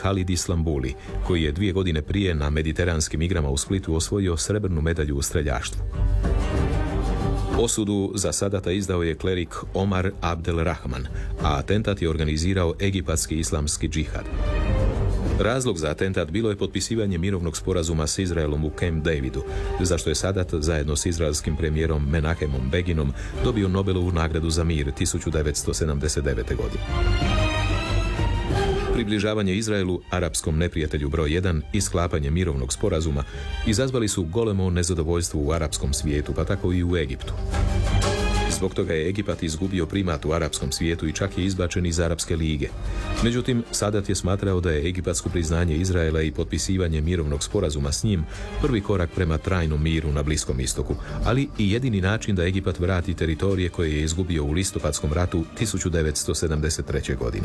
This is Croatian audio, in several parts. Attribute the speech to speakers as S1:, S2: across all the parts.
S1: Halid Islambuli, koji je 2 godine prije na mediteranskim igrama u Splitu osvojio srebrnu medalju u streljaštvu. Osudu za Sadata izdao je klerik Omar Abdel Rahman, a atentat je organizirao egipatski islamski džihad. Razlog za atentat bilo je potpisivanje mirovnog sporazuma s Izraelom u Camp Davidu, zašto je Sadat zajedno s izraelskim premijerom Menahemom Beginom dobio Nobelovu nagradu za mir 1979. godine. Približavanje Izraelu, arapskom neprijatelju broj 1, i sklapanje mirovnog sporazuma izazvali su golemo nezadovoljstvo u arapskom svijetu, pa tako i u Egiptu. Zbog toga je Egipat izgubio primat u arapskom svijetu i čak je izbačen iz Arapske lige. Međutim, Sadat je smatrao da je egipatsko priznanje Izraela i potpisivanje mirovnog sporazuma s njim prvi korak prema trajnom miru na Bliskom istoku, ali i jedini način da Egipat vrati teritorije koje je izgubio u listopadskom ratu 1973. godine.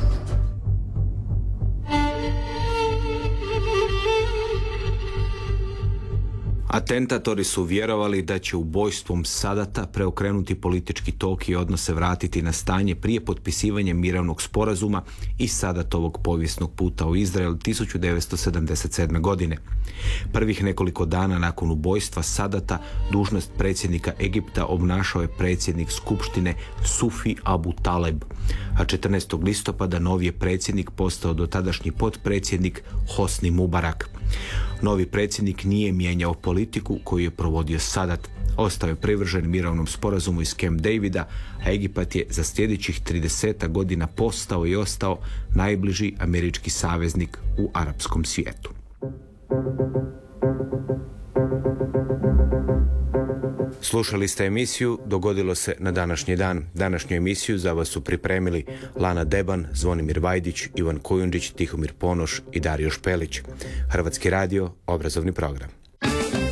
S2: Atentatori su vjerovali da će ubojstvom Sadata preokrenuti politički tok i odnose vratiti na stanje prije potpisivanja mirovnog sporazuma i Sadatovog povijesnog puta u Izrael 1977. godine. Prvih nekoliko dana nakon ubojstva Sadata dužnost predsjednika Egipta obnašao je predsjednik skupštine Sufi Abu Taleb, a 14. listopada novi je predsjednik postao dotadašnji potpredsjednik Hosni Mubarak. Novi predsjednik nije mijenjao politiku koju je provodio Sadat. Ostao je privržen mirovnom sporazumu iz Camp Davida, a Egipat je za sljedećih 30 godina postao i ostao najbliži američki saveznik u arapskom svijetu. Slušali ste emisiju Dogodilo se na današnji dan. Današnju emisiju za vas su pripremili Lana Deban, Zvonimir Vajdić, Ivan Kujundžić, Tihomir Ponoš i Dario Špelić. Hrvatski radio, obrazovni program.